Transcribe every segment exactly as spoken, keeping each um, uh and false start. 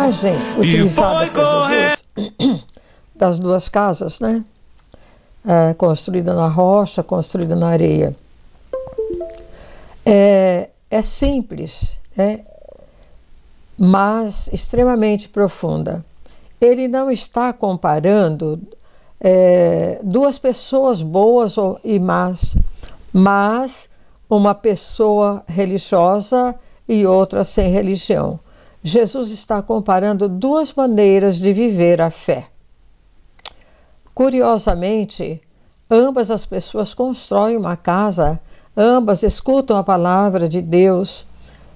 imagem utilizada por Jesus das duas casas, né? É, construída na rocha, construída na areia. É, é simples, é, mas extremamente profunda. Ele não está comparando é, duas pessoas boas e más, mas uma pessoa religiosa e outra sem religião. Jesus está comparando duas maneiras de viver a fé. Curiosamente, ambas as pessoas constroem uma casa, ambas escutam a palavra de Deus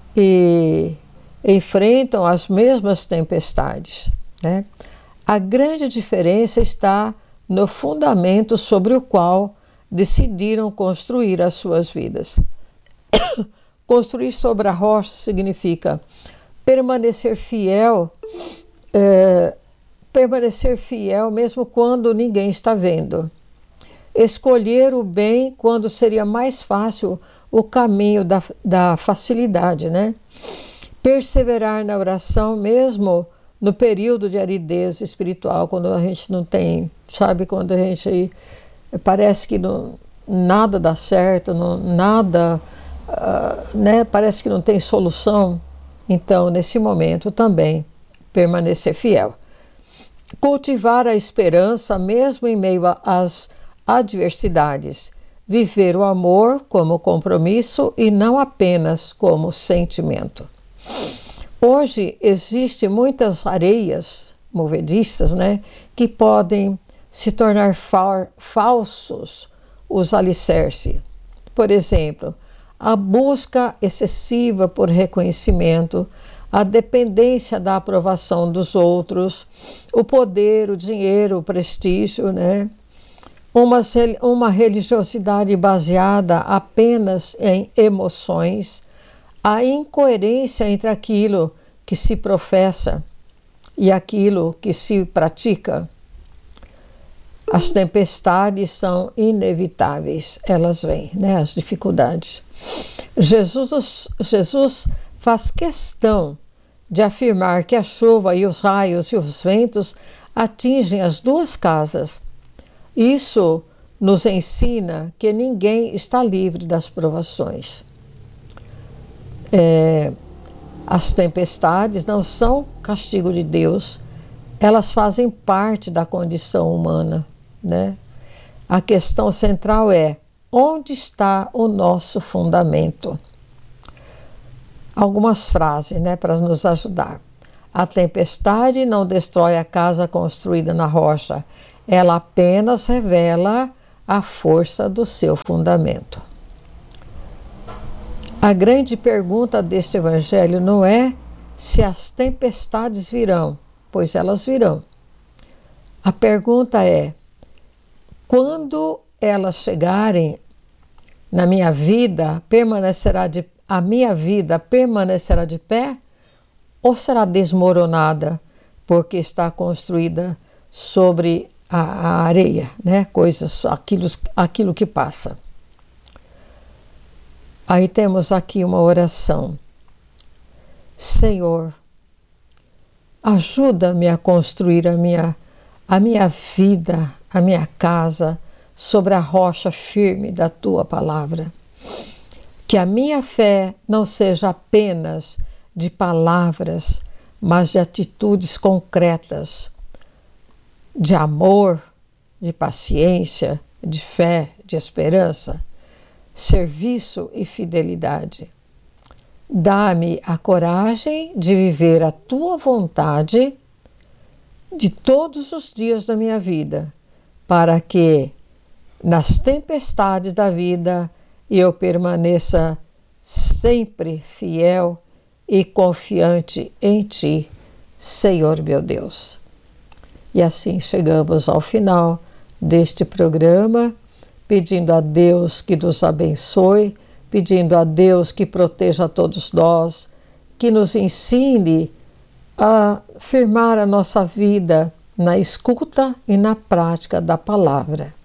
e enfrentam as mesmas tempestades, né? A grande diferença está no fundamento sobre o qual decidiram construir as suas vidas. Construir sobre a rocha significa permanecer fiel, é, permanecer fiel mesmo quando ninguém está vendo. Escolher o bem quando seria mais fácil o caminho da, da facilidade, né? Perseverar na oração mesmo no período de aridez espiritual, quando a gente não tem, sabe, quando a gente parece que não, nada dá certo, não, nada, uh, né? Parece que não tem solução. Então, nesse momento também, permanecer fiel. Cultivar a esperança mesmo em meio às adversidades. Viver o amor como compromisso e não apenas como sentimento. Hoje existem muitas areias movediças, né, que podem se tornar fa falsos os alicerces. Por exemplo, a busca excessiva por reconhecimento, a dependência da aprovação dos outros, o poder, o dinheiro, o prestígio, né? Uma, uma religiosidade baseada apenas em emoções, a incoerência entre aquilo que se professa e aquilo que se pratica. As tempestades são inevitáveis, elas vêm, né? As dificuldades. Jesus, Jesus faz questão de afirmar que a chuva e os raios e os ventos atingem as duas casas. Isso nos ensina que ninguém está livre das provações. É, as tempestades não são castigo de Deus, elas fazem parte da condição humana, né? A questão central é: onde está o nosso fundamento? Algumas frases, né, para nos ajudar. A tempestade não destrói a casa construída na rocha, ela apenas revela a força do seu fundamento. A grande pergunta deste evangelho não é se as tempestades virão, pois elas virão. A pergunta é: quando elas chegarem na minha vida, permanecerá de, a minha vida permanecerá de pé ou será desmoronada porque está construída sobre a, a areia, né? Coisas, aquilo, aquilo que passa. Aí temos aqui uma oração. Senhor, ajuda-me a construir a minha, a minha vida, a minha casa sobre a rocha firme da Tua palavra. Que a minha fé não seja apenas de palavras, mas de atitudes concretas, de amor, de paciência, de fé, de esperança, serviço e fidelidade. Dá-me a coragem de viver a Tua vontade de todos os dias da minha vida, para que nas tempestades da vida eu permaneça sempre fiel e confiante em Ti, Senhor meu Deus. E assim chegamos ao final deste programa, pedindo a Deus que nos abençoe, pedindo a Deus que proteja todos nós, que nos ensine a firmar a nossa vida na escuta e na prática da palavra.